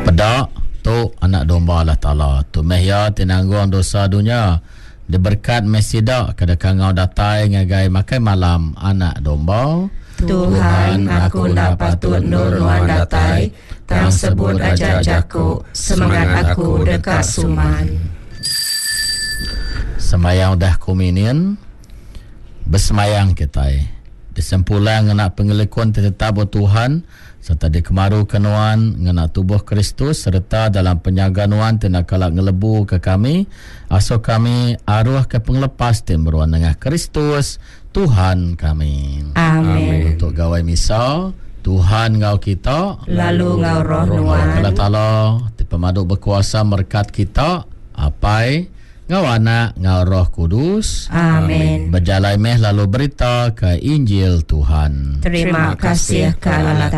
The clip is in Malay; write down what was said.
Pedak tu anak domba Allah Ta'ala. Tu mehya tinanggung dosa dunia. Diberkat mesidak kada kangau datai ngagai makai malam anak domba. Tuhan, aku nak patut nuruan datai, tang sebut aja jaku, semangat aku dekat suman. Semayang dah kuminin, bersemayang kita. Disempulang ngena pengelikuan tetap Tuhan, serta dikemaru kenuan ngena tubuh Kristus, serta dalam penjaganuan tina kalak ngelebu ke kami, aso kami arwah ke penglepas timberuan dengan Kristus, Tuhan kami. Amin. Untuk gawai misa, Tuhan ngau kita, lalu ngau roh nuan. Allah Ta'ala, pemadu berkuasa merkat kita, apai, ngau anak, ngau roh kudus. Amin. Berjalan meh lalu berita ke Injil Tuhan. Terima kasih ke Allah